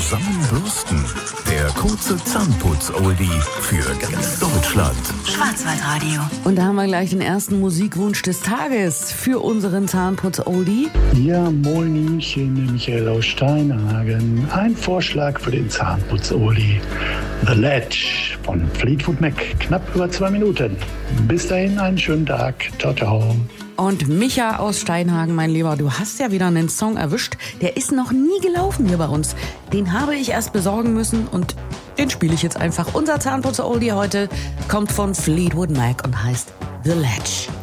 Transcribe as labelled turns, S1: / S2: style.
S1: Zusammenbürsten. Der kurze Zahnputz-Oldie für ganz Deutschland.
S2: Schwarzwaldradio.
S3: Und da haben wir gleich den ersten Musikwunsch des Tages für unseren Zahnputz-Oldie.
S4: Ja, moinchen, Michael aus Steinhagen. Ein Vorschlag für den Zahnputz-Oldie. The Ledge von Fleetwood Mac. Knapp über 2 Minuten. Bis dahin einen schönen Tag. Ciao, ciao.
S3: Und Micha aus Steinhagen, mein Lieber, du hast ja wieder einen Song erwischt. Der ist noch nie gelaufen hier bei uns. Den habe ich erst besorgen müssen und den spiele ich jetzt einfach. Unser Zahnputzer-Oldie heute kommt von Fleetwood Mac und heißt The Ledge.